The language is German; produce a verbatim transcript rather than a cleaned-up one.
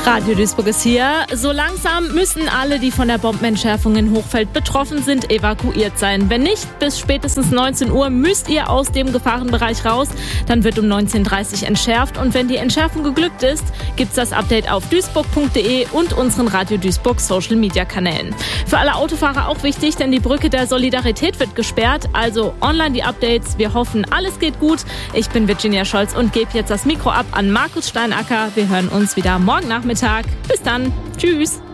Radio Duisburg ist hier. So langsam müssen alle, die von der Bombenentschärfung in Hochfeld betroffen sind, evakuiert sein. Wenn nicht, bis spätestens neunzehn Uhr müsst ihr aus dem Gefahrenbereich raus. Dann wird um neunzehn Uhr dreißig entschärft. Und wenn die Entschärfung geglückt ist, gibt's das Update auf duisburg punkt de und unseren Radio Duisburg Social Media Kanälen. Für alle Autofahrer auch wichtig, denn die Brücke der Solidarität wird gesperrt. Also online die Updates. Wir hoffen, alles geht gut. Ich bin Virginia Scholz und gebe jetzt das Mikro ab an Markus Steinacker. Wir hören uns wieder morgen Nachmittag. Bis dann. Tschüss.